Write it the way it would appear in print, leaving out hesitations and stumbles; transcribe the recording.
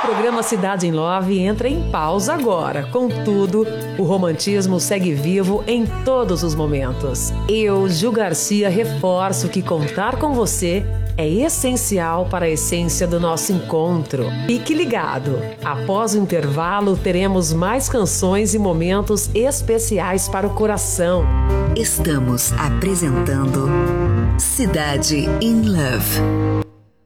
programa Cidade em Love entra em pausa agora. Contudo, o romantismo segue vivo em todos os momentos. Eu, Ju Garcia, reforço que contar com você é essencial para a essência do nosso encontro. Fique ligado! Após o intervalo, teremos mais canções e momentos especiais para o coração. Estamos apresentando Cidade in Love.